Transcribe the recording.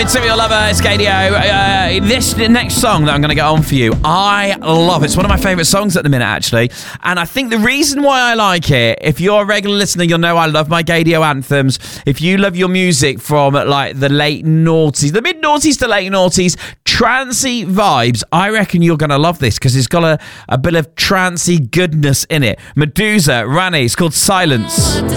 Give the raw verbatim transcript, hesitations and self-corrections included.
Serial Lover, it's Gadio. Uh, this next song that I'm going to get on for you, I love it. It's one of my favourite songs at the minute, actually. And I think the reason why I like it, if you're a regular listener, you'll know I love my Gadio anthems. If you love your music from like the late noughties, the mid noughties to late noughties, trancey vibes, I reckon you're going to love this because it's got a, a bit of trancey goodness in it. Medusa, Rani, it's called Silence.